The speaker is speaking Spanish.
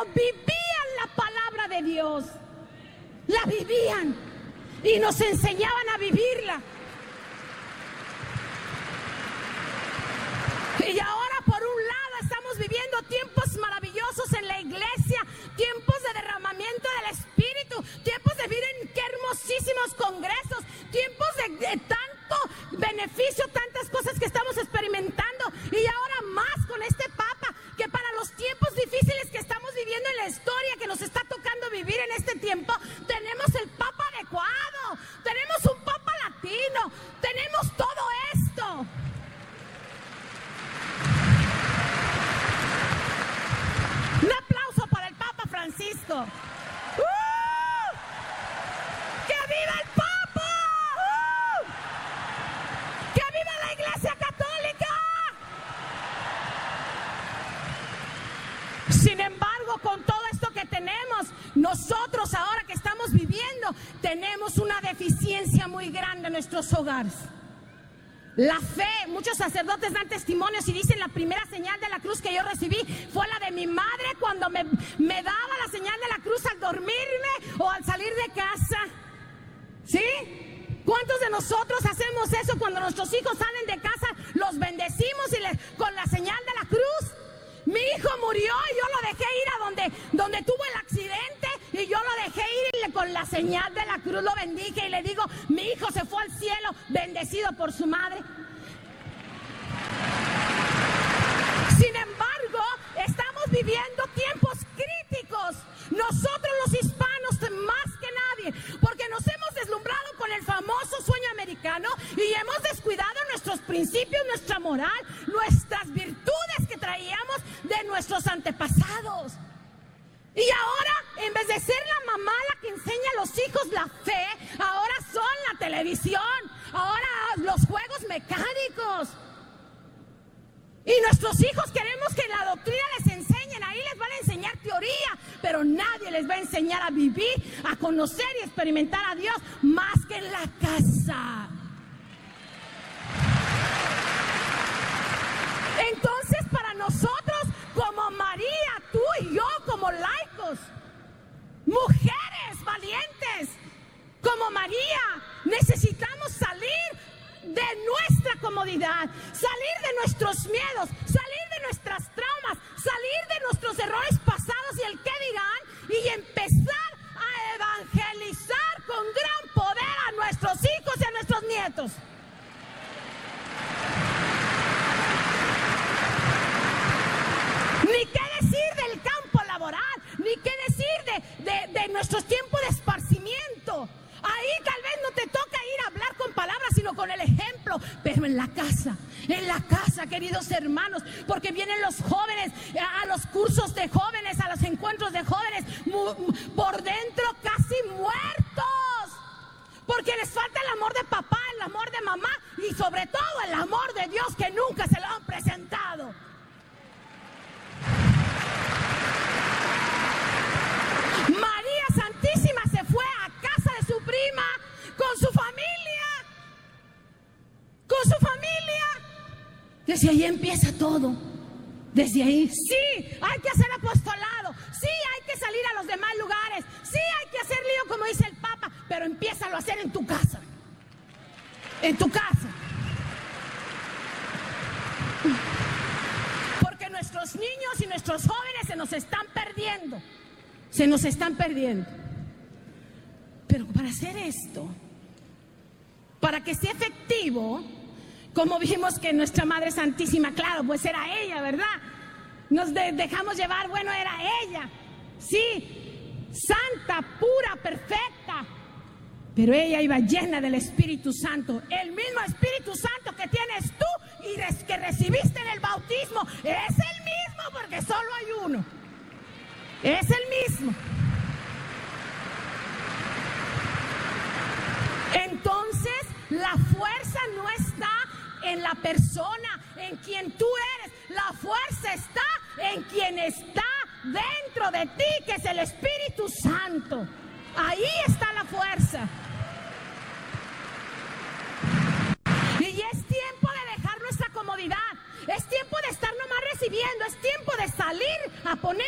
vivían la palabra de Dios. La vivían y nos enseñaban a vivirla. Y ahora, por un lado, estamos viviendo tiempos maravillosos en la iglesia, tiempos de derramamiento del Espíritu, tiempos de vida en qué hermosísimos congresos, tiempos de tanto beneficio, tantas cosas que estamos experimentando. Y ahora más con este Papa, que para los tiempos difíciles que estamos viviendo en la historia, que nos está tocando vivir en este tiempo, tenemos el Papa adecuado, tenemos un Papa latino, tenemos todo esto. Un aplauso para el Papa Francisco. ¡Que viva el Papa! ¡Que viva la Iglesia Católica! Sin embargo, con todo esto que tenemos, nosotros ahora que estamos viviendo, tenemos una deficiencia muy grande en nuestros hogares. La fe, muchos sacerdotes dan testimonios y dicen: la primera señal de la cruz que yo recibí fue la de mi madre cuando me daba la señal de la cruz al dormirme o al salir de casa. ¿Sí? ¿Cuántos de nosotros hacemos eso cuando nuestros hijos salen de casa? Los bendecimos con la señal de la cruz. Mi hijo murió y yo lo dejé ir a donde tuvo el accidente, y yo lo dejé ir y con la señal de la cruz lo bendije y le digo: mi hijo se fue al cielo bendecido por su madre. Sin embargo, estamos viviendo tiempos críticos, nosotros los hispanos más que nadie, porque nos hemos deslumbrado con el famoso sueño americano y hemos descuidado nuestros principios, nuestra moral, nuestras virtudes que traíamos de nuestros antepasados. Y ahora, en vez de ser la mamá la que enseña a los hijos la fe, ahora son la televisión, ahora los juegos mecánicos. Y nuestros hijos queremos que la doctrina les enseñen, ahí les van a enseñar teoría, pero nadie les va a enseñar a vivir, a conocer y experimentar a Dios más que en la casa. Entonces, para nosotros, como María, tú y yo, como laicos, mujeres valientes, como María, necesitamos salir de nuestra comodidad, salir de nuestros miedos, salir de nuestras traumas, salir de nuestros errores pasados y el qué dirán, y empezar a evangelizar con gran poder a nuestros hijos y a nuestros nietos. Ni qué decir del campo laboral, ni qué decir de nuestros tiempos de esparcimiento. Ahí tal vez no te toca ir a hablar con palabras, sino con el ejemplo, pero en la casa, queridos hermanos, porque vienen los jóvenes a los cursos de jóvenes, a los encuentros de jóvenes, por dentro casi muertos, porque les falta el amor de papá, el amor de mamá y sobre todo el amor de Dios que nunca se lo han presentado. María Santísima se fue a casa de su prima con su familia. Desde ahí empieza todo. Desde ahí, sí, hay que hacer apostolado, sí, hay que salir a los demás lugares, sí, hay que hacer lío como dice el Papa, pero empiézalo a hacer en tu casa. En tu casa. Porque nuestros niños y nuestros jóvenes se nos están perdiendo. Se nos están perdiendo. Pero para hacer esto, para que sea efectivo, como vimos que nuestra Madre Santísima, claro, pues era ella, ¿verdad? Nos dejamos llevar, bueno, era ella, sí, santa, pura, perfecta, pero ella iba llena del Espíritu Santo, el mismo Espíritu Santo que tienes tú y que recibiste en el bautismo, es el mismo, porque solo hay uno, es el mismo. Entonces, la fuerza no está en la persona, en quien tú eres. La fuerza está en quien está dentro de ti, que es el Espíritu Santo. Ahí está la fuerza. Y es tiempo de dejar nuestra comodidad. Es tiempo de estar nomás recibiendo. Es tiempo de salir a poner